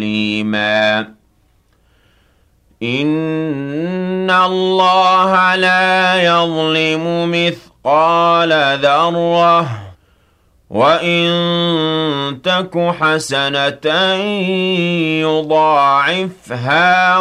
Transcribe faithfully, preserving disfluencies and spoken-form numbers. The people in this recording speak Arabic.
تسليما إن الله لا يظلم مثقال ذرة وإن تك حسنة يضاعفها